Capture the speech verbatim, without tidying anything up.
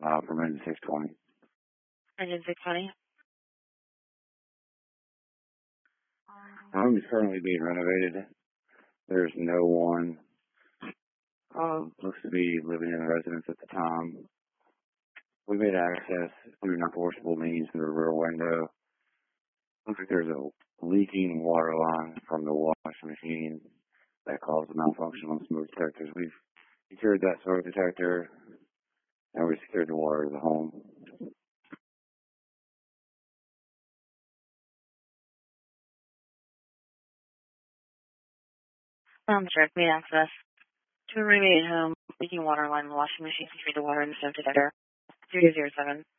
uh, from engine six twenty. Engine six twenty? The home is currently being renovated. There's no one uh, looks to be living in the residence at the time. We made access through an enforceable means through the rear window. Looks like there's a leaking water line from the washing machine that caused a malfunction on smoke detectors. We've secured that smoke detector, and we secured the water to the home. Um, check me access to a renovated home, leaking water line in the washing machine, secure the water in the smoke detector. three two zero seven.